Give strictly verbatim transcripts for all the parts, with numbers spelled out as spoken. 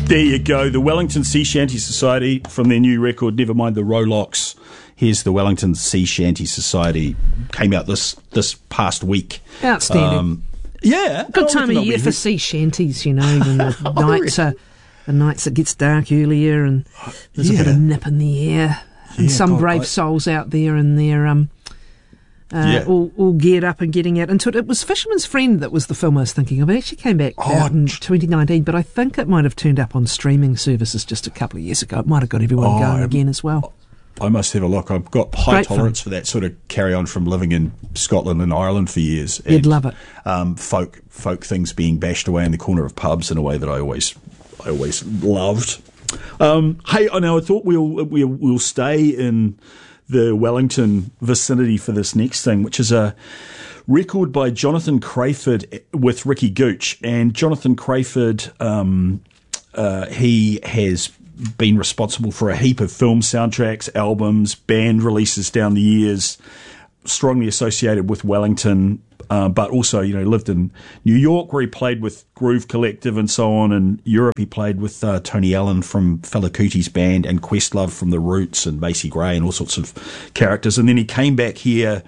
There you go, the Wellington Sea Shanty Society from their new record, Never Mind the Rolocks. Here's the Wellington Sea Shanty Society. Came out this this past week. Outstanding. Um, yeah. Good time of year for sea shanties, you know, when the nights are the nights it gets dark earlier and there's yeah. a bit of nip in the air. And yeah, some God, brave I... souls out there and they're um Uh, yeah. all, all geared up and getting out into it. It was Fisherman's Friend that was the film I was thinking of. It actually came back oh, out in twenty nineteen, but I think it might have turned up on streaming services just a couple of years ago. It might have got everyone oh, going I'm, again as well. I must have a look. I've got high Great tolerance fun. for that sort of carry on from living in Scotland and Ireland for years. You'd and, love it. Um, folk folk things being bashed away in the corner of pubs in a way that I always I always loved. Um, hey, I know I thought we'll we'll, we'll stay in the Wellington vicinity for this next thing, which is a record by Jonathan Crayford with Ricky Gooch. And Jonathan Crayford, um, uh, he has been responsible for a heap of film soundtracks, albums, band releases down the years, strongly associated with Wellington, uh, but also, you know, lived in New York where he played with Groove Collective and so on. In Europe, he played with uh, Tony Allen from Fela Kuti's band and Questlove from The Roots and Macy Gray and all sorts of characters. And then he came back here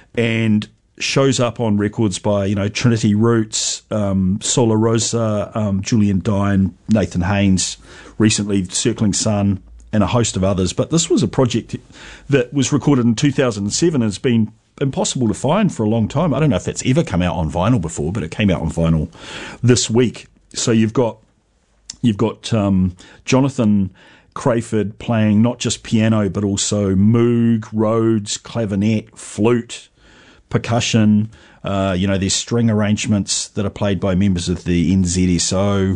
and shows up on records by, you know, Trinity Roots, um, Sola Rosa, um, Julian Dine, Nathan Haynes, recently Circling Sun, and a host of others. But this was a project that was recorded in two thousand seven and has been impossible to find for a long time. I don't know if it's ever come out on vinyl before, but it came out on vinyl this week. So you've got you've got um, Jonathan Crayford playing not just piano but also moog, Rhodes, clavinet, flute, percussion. Uh, you know, there's string arrangements that are played by members of the N Z S O.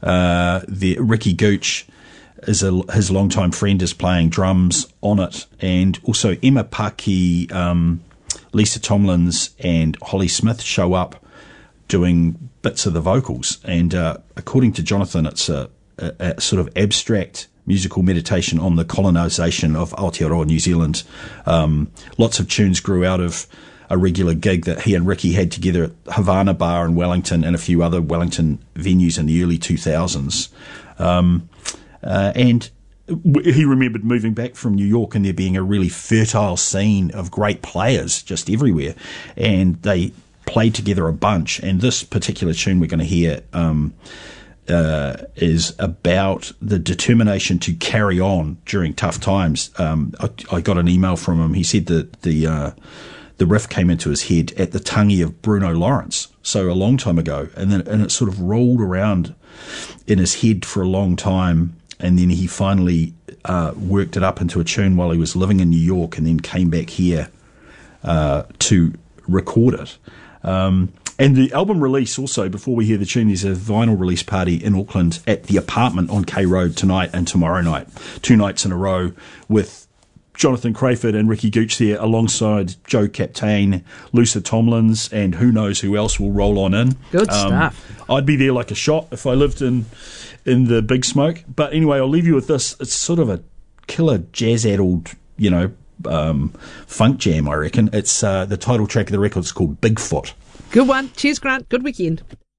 Uh, the Ricky Gooch is a, his longtime friend is playing drums on it, and also Emma Paki, um, Lisa Tomlins, and Holly Smith show up doing bits of the vocals. And uh, according to Jonathan, it's a, a, a sort of abstract musical meditation on the colonisation of Aotearoa New Zealand. Um, lots of tunes grew out of a regular gig that he and Ricky had together at Havana Bar in Wellington and a few other Wellington venues in the early two thousands. Um, uh, and he remembered moving back from New York and there being a really fertile scene of great players just everywhere. And they played together a bunch. And this particular tune we're going to hear um, uh, is about the determination to carry on during tough times. Um, I, I got an email from him. He said that the... Uh, The riff came into his head at the tangi of Bruno Lawrence, so a long time ago, and then and it sort of rolled around in his head for a long time, and then he finally uh, worked it up into a tune while he was living in New York, and then came back here uh, to record it. Um, and the album release also, before we hear the tune, there's a vinyl release party in Auckland at the Apartment on K Road tonight and tomorrow night, two nights in a row with Jonathan Crayford and Ricky Gooch there alongside Joe Captain, Lisa Tomlins, and who knows who else will roll on in. Good um, stuff. I'd be there like a shot if I lived in in the Big Smoke. But anyway, I'll leave you with this. It's sort of a killer jazz-addled, you know, um, funk jam, I reckon. It's uh, the title track of the record is called Bigfoot. Good one. Cheers, Grant. Good weekend.